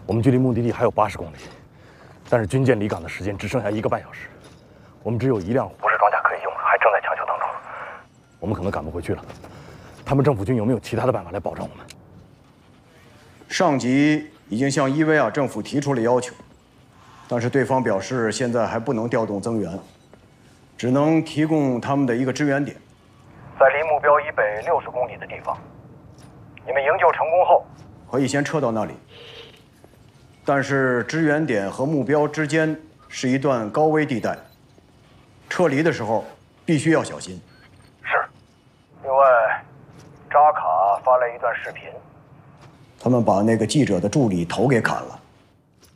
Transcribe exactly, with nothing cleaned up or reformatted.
我们距离目的地还有八十公里，但是军舰离港的时间只剩下一个半小时，我们只有一辆不是装甲可以用，还正在抢修当中，我们可能赶不回去了。他们政府军有没有其他的办法来保障我们？ 上级已经向伊维亚政府提出了要求，但是对方表示现在还不能调动增援，只能提供他们的一个支援点，在离目标以北六十公里的地方。你们营救成功后，可以先撤到那里。但是支援点和目标之间是一段高危地带，撤离的时候必须要小心。是。另外，扎卡发来一段视频，他们把那个记者的助理头给砍了。